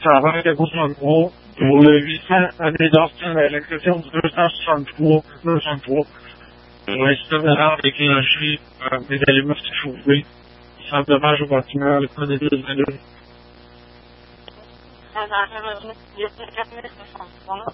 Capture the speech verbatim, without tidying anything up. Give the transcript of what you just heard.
ça va être soixante-trois. Pour le huit cents, année d'ancienne, à l'exception du deux cent soixante-trois, deux cent soixante-trois. Pour l'instant, d'ailleurs, déclenché euh, des éléments chauffés. Sans dommage au bâtiment, le plan des deux vingt-deux.